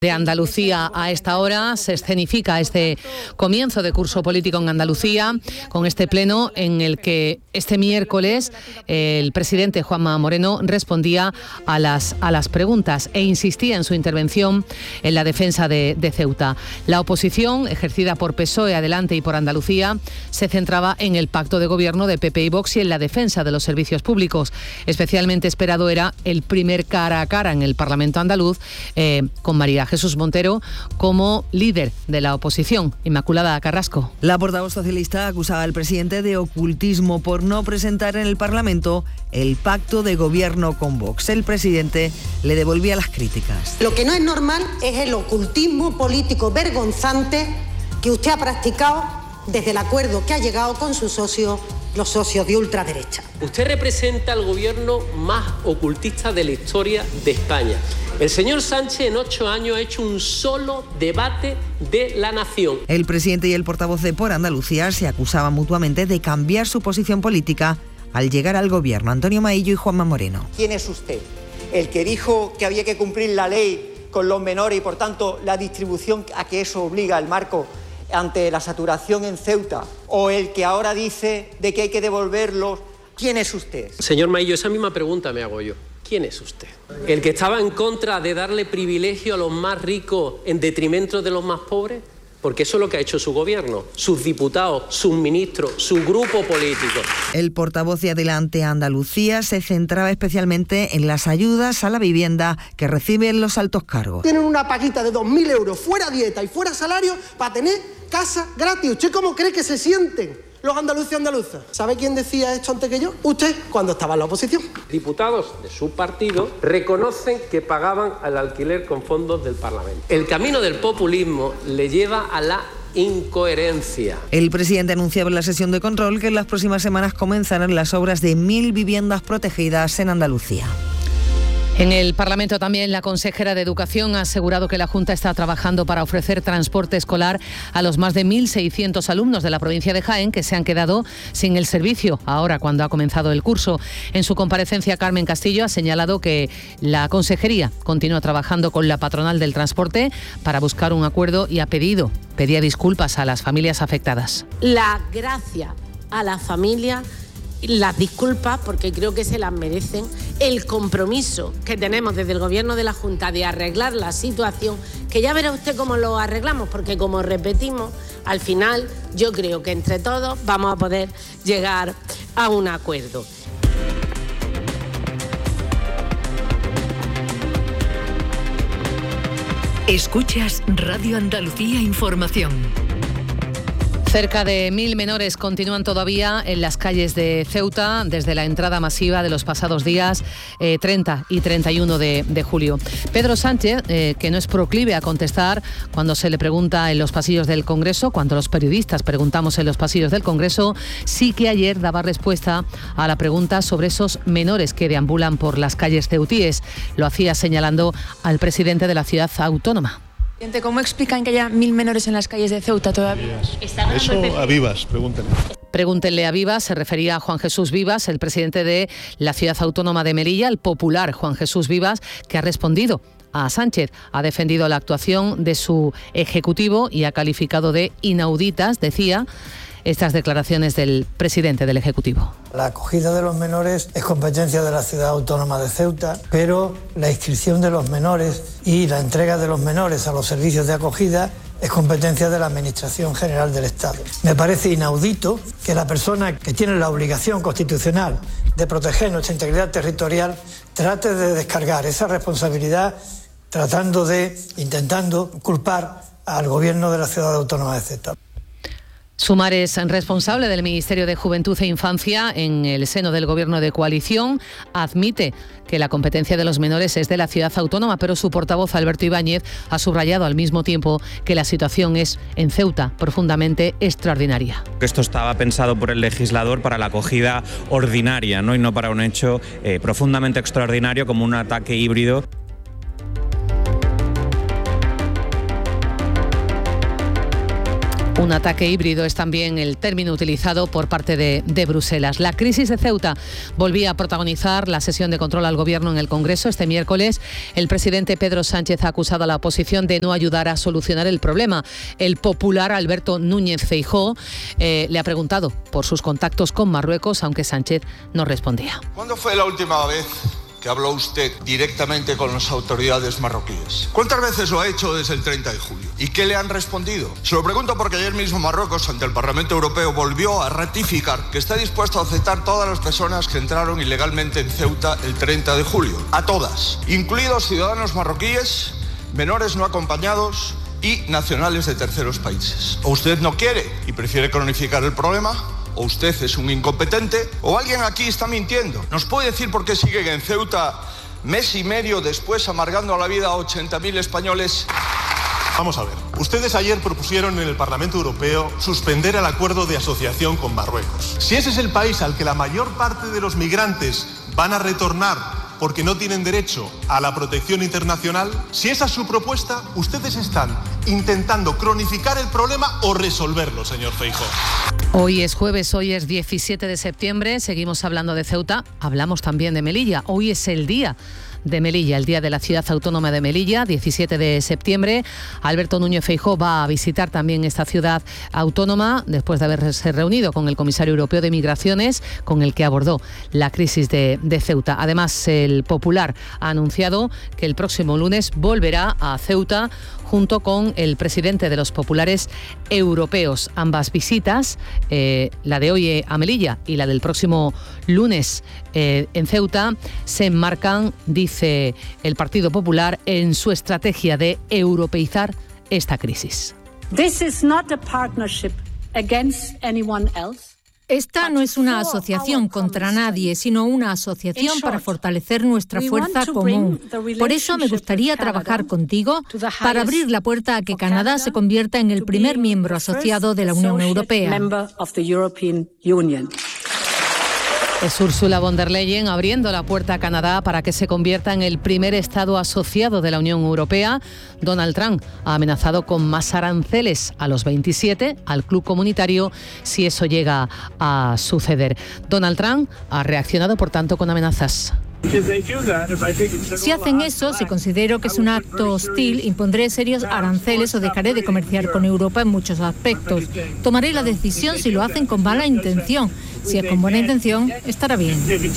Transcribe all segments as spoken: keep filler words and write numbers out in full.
De Andalucía a esta hora se escenifica este comienzo de curso político en Andalucía con este pleno en el que este miércoles el presidente Juanma Moreno respondía a las, a las preguntas e insistía en su intervención en la defensa de, de Ceuta. La oposición, ejercida por P S O E, Adelante y por Andalucía, se centraba en el pacto de gobierno de P P y Vox y en la defensa de los servicios públicos. Especialmente esperado era el primer cara a cara en el Parlamento andaluz eh, con María Jesús Montero como líder de la oposición. Inmaculada Carrasco. La portavoz socialista acusaba al presidente de ocultismo por no presentar en el Parlamento el pacto de gobierno con Vox. El presidente le devolvía las críticas. Lo que no es normal es el ocultismo político vergonzante que usted ha practicado desde el acuerdo que ha llegado con sus socios, los socios de ultraderecha. Usted representa al gobierno más ocultista de la historia de España. El señor Sánchez en ocho años ha hecho un solo debate de la nación. El presidente y el portavoz de Por Andalucía se acusaban mutuamente de cambiar su posición política al llegar al gobierno. Antonio Maillo y Juanma Moreno. ¿Quién es usted? ¿El que dijo que había que cumplir la ley con los menores y por tanto la distribución a que eso obliga el marco ante la saturación en Ceuta? ¿O el que ahora dice de que hay que devolverlos? ¿Quién es usted? Señor Maillo, esa misma pregunta me hago yo. ¿Quién es usted? ¿El que estaba en contra de darle privilegio a los más ricos en detrimento de los más pobres? Porque eso es lo que ha hecho su gobierno, sus diputados, sus ministros, su grupo político. El portavoz de Adelante Andalucía se centraba especialmente en las ayudas a la vivienda que reciben los altos cargos. Tienen una paguita de dos mil euros fuera dieta y fuera salario para tener casa gratis. ¿Usted cómo cree que se sienten los andaluces y andaluzas? ¿Sabe quién decía esto antes que yo? Usted, cuando estaba en la oposición. Diputados de su partido reconocen que pagaban al alquiler con fondos del Parlamento. El camino del populismo le lleva a la incoherencia. El presidente anunciaba en la sesión de control que en las próximas semanas comenzarán las obras de mil viviendas protegidas en Andalucía. En el Parlamento también la consejera de Educación ha asegurado que la Junta está trabajando para ofrecer transporte escolar a los más de mil seiscientos alumnos de la provincia de Jaén que se han quedado sin el servicio ahora cuando ha comenzado el curso. En su comparecencia, Carmen Castillo ha señalado que la consejería continúa trabajando con la patronal del transporte para buscar un acuerdo y ha pedido, pedía disculpas a las familias afectadas. La gracia a las familias, las disculpas, porque creo que se las merecen, el compromiso que tenemos desde el Gobierno de la Junta de arreglar la situación, que ya verá usted cómo lo arreglamos, porque como repetimos, al final yo creo que entre todos vamos a poder llegar a un acuerdo. Escuchas Radio Andalucía Información. Cerca de mil menores continúan todavía en las calles de Ceuta desde la entrada masiva de los pasados días eh, treinta y treinta y uno de, de julio. Pedro Sánchez, eh, que no es proclive a contestar cuando se le pregunta en los pasillos del Congreso, cuando los periodistas preguntamos en los pasillos del Congreso, sí que ayer daba respuesta a la pregunta sobre esos menores que deambulan por las calles ceutíes. Lo hacía señalando al presidente de la ciudad autónoma. ¿Cómo explican que haya mil menores en las calles de Ceuta todavía? Eso a Vivas, pregúntenle. Pregúntenle a Vivas, se refería a Juan Jesús Vivas, el presidente de la ciudad autónoma de Melilla, el popular Juan Jesús Vivas, que ha respondido a Sánchez. Ha defendido la actuación de su ejecutivo y ha calificado de inauditas, decía, estas declaraciones del presidente del Ejecutivo. La acogida de los menores es competencia de la ciudad autónoma de Ceuta, pero la inscripción de los menores y la entrega de los menores a los servicios de acogida es competencia de la Administración General del Estado. Me parece inaudito que la persona que tiene la obligación constitucional de proteger nuestra integridad territorial trate de descargar esa responsabilidad tratando de, intentando culpar al gobierno de la ciudad autónoma de Ceuta. Sumar es responsable del Ministerio de Juventud e Infancia en el seno del Gobierno de coalición. Admite que la competencia de los menores es de la ciudad autónoma, pero su portavoz, Alberto Ibáñez, ha subrayado al mismo tiempo que la situación es, en Ceuta, profundamente extraordinaria. Esto estaba pensado por el legislador para la acogida ordinaria, ¿no? Y no para un hecho eh, profundamente extraordinario como un ataque híbrido. Un ataque híbrido es también el término utilizado por parte de, de Bruselas. La crisis de Ceuta volvía a protagonizar la sesión de control al Gobierno en el Congreso. Este miércoles, el presidente Pedro Sánchez ha acusado a la oposición de no ayudar a solucionar el problema. El popular Alberto Núñez Feijóo eh, le ha preguntado por sus contactos con Marruecos, aunque Sánchez no respondía. ¿Cuándo fue la última vez que habló usted directamente con las autoridades marroquíes? ¿Cuántas veces lo ha hecho desde el treinta de julio? ¿Y qué le han respondido? Se lo pregunto porque ayer mismo Marruecos, ante el Parlamento Europeo, volvió a ratificar que está dispuesto a aceptar todas las personas que entraron ilegalmente en Ceuta el treinta de julio. A todas, incluidos ciudadanos marroquíes, menores no acompañados y nacionales de terceros países. ¿O usted no quiere y prefiere cronificar el problema? ¿O usted es un incompetente? ¿O alguien aquí está mintiendo? ¿Nos puede decir por qué siguen en Ceuta mes y medio después amargando la vida a ochenta mil españoles? Vamos a ver. Ustedes ayer propusieron en el Parlamento Europeo suspender el acuerdo de asociación con Marruecos. Si ese es el país al que la mayor parte de los migrantes van a retornar porque no tienen derecho a la protección internacional, si esa es su propuesta, ustedes están intentando cronificar el problema o resolverlo, señor Feijóo. Hoy es jueves, hoy es diecisiete de septiembre, seguimos hablando de Ceuta, hablamos también de Melilla. Hoy es el día de Melilla, el día de la ciudad autónoma de Melilla, diecisiete de septiembre. Alberto Núñez Feijóo va a visitar también esta ciudad autónoma después de haberse reunido con el comisario europeo de Migraciones, con el que abordó la crisis de, de Ceuta. Además, el Popular ha anunciado que el próximo lunes volverá a Ceuta junto con el presidente de los populares europeos. Ambas visitas, eh, la de hoy a Melilla y la del próximo lunes eh, en Ceuta, se enmarcan, dice el Partido Popular, en su estrategia de europeizar esta crisis. This is not a partnership against anyone else. Esta no es una asociación contra nadie, sino una asociación para fortalecer nuestra fuerza común. Por eso me gustaría trabajar contigo para abrir la puerta a que Canadá se convierta en el primer miembro asociado de la Unión Europea. Es Ursula von der Leyen abriendo la puerta a Canadá para que se convierta en el primer Estado asociado de la Unión Europea. Donald Trump ha amenazado con más aranceles a los veintisiete, al club comunitario, si eso llega a suceder. Donald Trump ha reaccionado, por tanto, con amenazas. Si hacen eso, si considero que es un acto hostil, impondré serios aranceles o dejaré de comerciar con Europa en muchos aspectos. Tomaré la decisión si lo hacen con mala intención. Si es con buena intención, estará bien.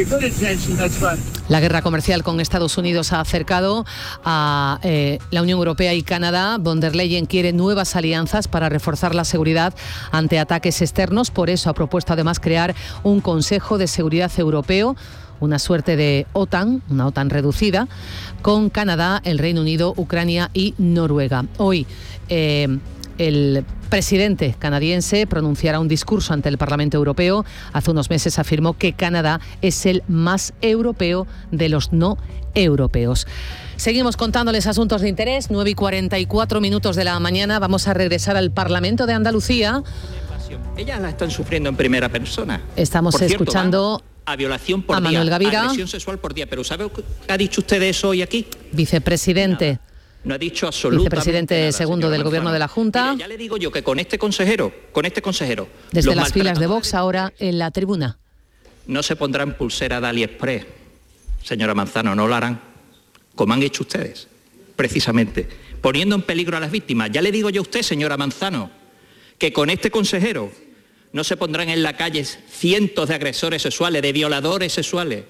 La guerra comercial con Estados Unidos ha acercado a eh, la Unión Europea y Canadá. Von der Leyen quiere nuevas alianzas para reforzar la seguridad ante ataques externos. Por eso ha propuesto además crear un Consejo de Seguridad Europeo, una suerte de OTAN, una OTAN reducida, con Canadá, el Reino Unido, Ucrania y Noruega. Hoy eh, el presidente canadiense pronunciará un discurso ante el Parlamento Europeo. Hace unos meses afirmó que Canadá es el más europeo de los no europeos. Seguimos contándoles asuntos de interés. nueve y cuarenta y cuatro minutos de la mañana. Vamos a regresar al Parlamento de Andalucía. Ellas la están sufriendo en primera persona. Estamos por cierto, escuchando a violación por a día, Manuel Gavira, agresión sexual por día. Pero ¿sabe qué ha dicho usted de eso hoy aquí? Vicepresidente. Nada. No ha dicho absolutamente Vicepresidente nada, segundo del Gobierno de la Junta. Mire, ya le digo yo que con este consejero, con este consejero... Desde las filas de Vox, ahora en la tribuna. No se pondrán pulsera de AliExpress, señora Manzano, no lo harán, como han hecho ustedes, precisamente, poniendo en peligro a las víctimas. Ya le digo yo a usted, señora Manzano, que con este consejero no se pondrán en la calle cientos de agresores sexuales, de violadores sexuales,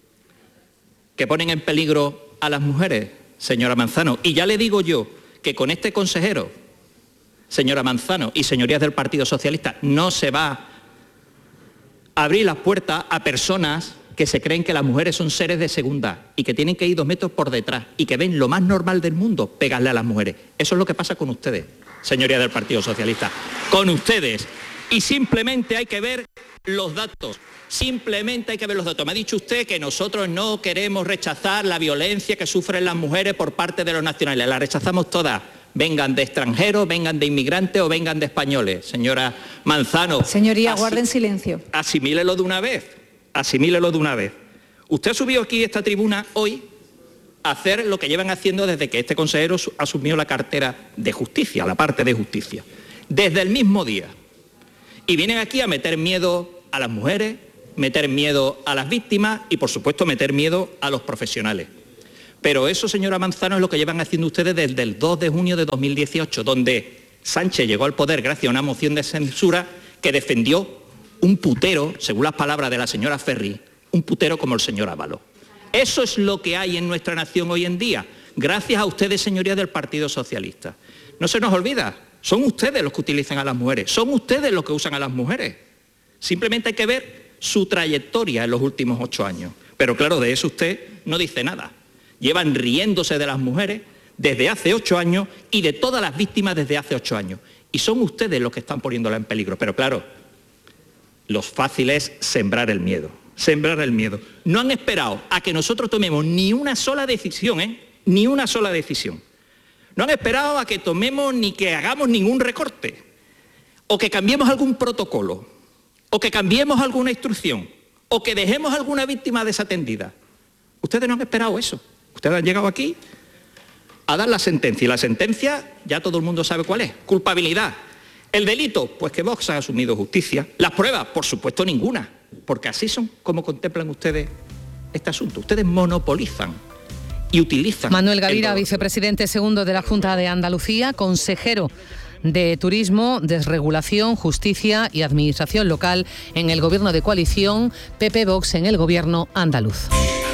que ponen en peligro a las mujeres, señora Manzano. Y ya le digo yo que con este consejero, señora Manzano y señorías del Partido Socialista, no se va a abrir las puertas a personas que se creen que las mujeres son seres de segunda y que tienen que ir dos metros por detrás y que ven lo más normal del mundo pegarle a las mujeres. Eso es lo que pasa con ustedes, señorías del Partido Socialista. Con ustedes. Y simplemente hay que ver los datos. Simplemente hay que ver los datos. Me ha dicho usted que nosotros no queremos rechazar la violencia que sufren las mujeres por parte de los nacionales. La rechazamos todas. Vengan de extranjeros, vengan de inmigrantes o vengan de españoles. Señora Manzano. Señoría, guarden silencio. Asimílelo de una vez. Asimílelo de una vez. Usted ha subido aquí a esta tribuna hoy a hacer lo que llevan haciendo desde que este consejero asumió la cartera de justicia, la parte de justicia. desde el mismo día. Y vienen aquí a meter miedo a las mujeres, meter miedo a las víctimas y, por supuesto, meter miedo a los profesionales. Pero eso, señora Manzano, es lo que llevan haciendo ustedes desde el dos de junio de dos mil dieciocho, donde Sánchez llegó al poder gracias a una moción de censura que defendió un putero, según las palabras de la señora Ferri, un putero como el señor Ábalos. Eso es lo que hay en nuestra nación hoy en día, gracias a ustedes, señorías del Partido Socialista. No se nos olvida, son ustedes los que utilizan a las mujeres, son ustedes los que usan a las mujeres. Simplemente hay que ver su trayectoria en los últimos ocho años. Pero claro, de eso usted no dice nada. Llevan riéndose de las mujeres desde hace ocho años y de todas las víctimas desde hace ocho años. Y son ustedes los que están poniéndola en peligro. Pero claro, lo fácil es sembrar el miedo. Sembrar el miedo. No han esperado a que nosotros tomemos ni una sola decisión, ¿eh? Ni una sola decisión. No han esperado a que tomemos ni que hagamos ningún recorte. O que cambiemos algún protocolo. O que cambiemos alguna instrucción. O que dejemos alguna víctima desatendida. Ustedes no han esperado eso. Ustedes han llegado aquí a dar la sentencia. Y la sentencia ya todo el mundo sabe cuál es. Culpabilidad. El delito, pues que Vox ha asumido justicia. Las pruebas, por supuesto, ninguna. Porque así son como contemplan ustedes este asunto. Ustedes monopolizan y utilizan... Manuel Gavira, vicepresidente segundo de la Junta de Andalucía, consejero de Turismo, Desregulación, Justicia y Administración Local en el Gobierno de coalición, P P Vox en el Gobierno andaluz.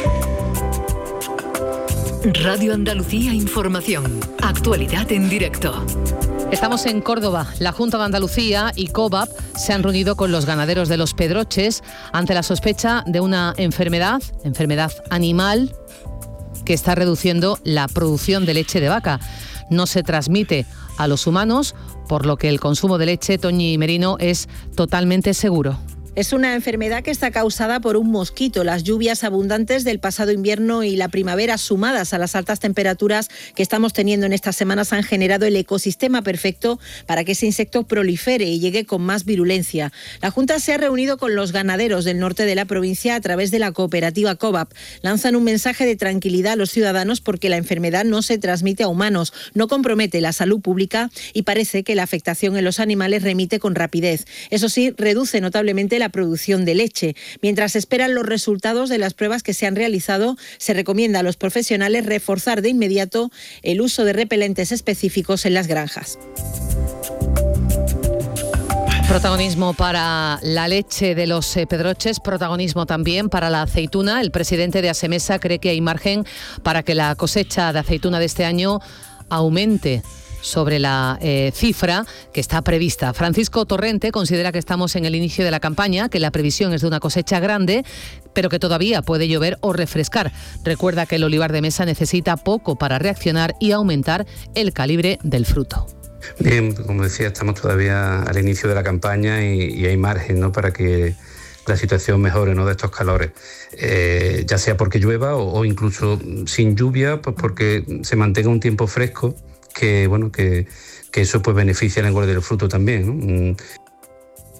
Radio Andalucía Información. Actualidad en directo. Estamos en Córdoba. La Junta de Andalucía y COVAP se han reunido con los ganaderos de Los Pedroches ante la sospecha de una enfermedad, enfermedad animal, que está reduciendo la producción de leche de vaca. No se transmite a los humanos, por lo que el consumo de leche, Toñi Merino, es totalmente seguro. Es una enfermedad que está causada por un mosquito. Las lluvias abundantes del pasado invierno y la primavera, sumadas a las altas temperaturas que estamos teniendo en estas semanas, han generado el ecosistema perfecto para que ese insecto prolifere y llegue con más virulencia. La Junta se ha reunido con los ganaderos del norte de la provincia a través de la cooperativa COVAP. Lanzan un mensaje de tranquilidad a los ciudadanos porque la enfermedad no se transmite a humanos, no compromete la salud pública y parece que la afectación en los animales remite con rapidez. Eso sí, reduce notablemente la producción de leche. Mientras esperan los resultados de las pruebas que se han realizado, se recomienda a los profesionales reforzar de inmediato el uso de repelentes específicos en las granjas. Protagonismo para la leche de Los Pedroches, protagonismo también para la aceituna. El presidente de Asemesa cree que hay margen para que la cosecha de aceituna de este año aumente sobre la eh, cifra que está prevista. Francisco Torrente considera que estamos en el inicio de la campaña, que la previsión es de una cosecha grande, pero que todavía puede llover o refrescar. Recuerda que el olivar de mesa necesita poco para reaccionar y aumentar el calibre del fruto. Bien, como decía, estamos todavía al inicio de la campaña y, y hay margen, ¿no?, para que la situación mejore, ¿no?, de estos calores, eh, ya sea porque llueva o, o incluso sin lluvia, pues porque se mantenga un tiempo fresco, que bueno que, que eso pues beneficia el engorde del fruto también, ¿no?